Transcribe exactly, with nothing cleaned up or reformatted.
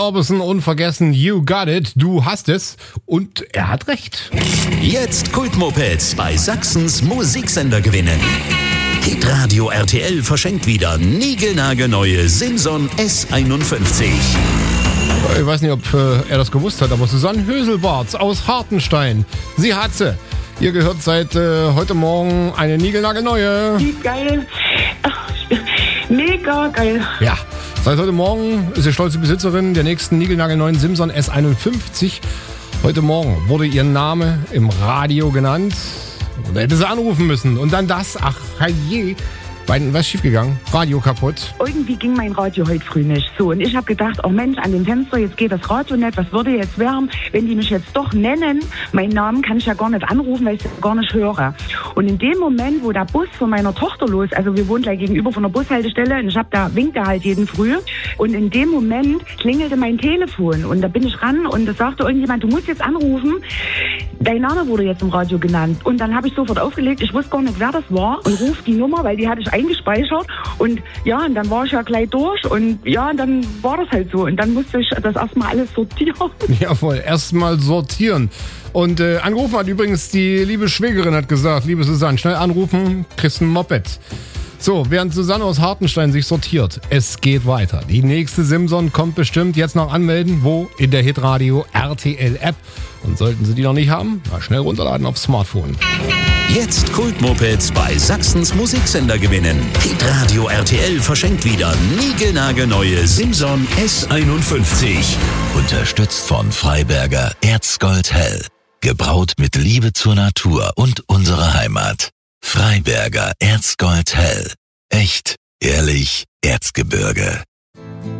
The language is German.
Orbison, unvergessen, You Got It, du hast es. Und er hat recht. Jetzt Kultmopeds bei Sachsens Musiksender gewinnen. Hitradio R T L verschenkt wieder niegelnagelneue Simson S einundfünfzig. Ich weiß nicht, ob äh, er das gewusst hat, aber Susanne Höselbarts aus Hartenstein, sie hat sie. Ihr gehört seit äh, heute Morgen eine niegelnagelneue. Wie geil. Ach, mega geil. Ja, seit heute Morgen ist sie stolze Besitzerin der nächsten niegelnagelneuen Simson S einundfünfzig. Heute Morgen wurde ihr Name im Radio genannt. Und da hätte sie anrufen müssen. Und dann das, ach je. Beiden, was ist schiefgegangen? Radio kaputt. Irgendwie ging mein Radio heute früh nicht so. Und ich habe gedacht, oh Mensch, an dem Fenster, jetzt geht das Radio nicht. Was würde jetzt werden, wenn die mich jetzt doch nennen? Meinen Namen kann ich ja gar nicht anrufen, weil ich es gar nicht höre. Und in dem Moment, wo der Bus von meiner Tochter los, also wir wohnen gleich gegenüber von der Bushaltestelle und ich habe da, winkte halt jeden Früh. Und in dem Moment klingelte mein Telefon und da bin ich ran und da sagte irgendjemand, du musst jetzt anrufen. Dein Name wurde jetzt im Radio genannt. Und dann habe ich sofort aufgelegt, ich wusste gar nicht, wer das war und ruf die Nummer, weil die hatte ich eingespeichert und ja, und dann war ich ja gleich durch und ja, und dann war das halt so und dann musste ich das erstmal alles sortieren. Jawohl, erstmal sortieren. Und äh, angerufen hat übrigens die liebe Schwägerin, hat gesagt, liebe Susanne, schnell anrufen, kriegst ein Moped. So, während Susanne aus Hartenstein sich sortiert, es geht weiter. Die nächste Simson kommt bestimmt. Jetzt noch anmelden. Wo? In der Hitradio R T L App. Und sollten Sie die noch nicht haben, na, schnell runterladen aufs Smartphone. Jetzt Kultmopeds bei Sachsens Musiksender gewinnen. Hitradio R T L verschenkt wieder niegelnagelneue Simson S einundfünfzig. Unterstützt von Freiberger Erzgold Hell. Gebraut mit Liebe zur Natur und unserer Heimat. Freiberger Erzgold Hell. Echt, ehrlich, Erzgebirge.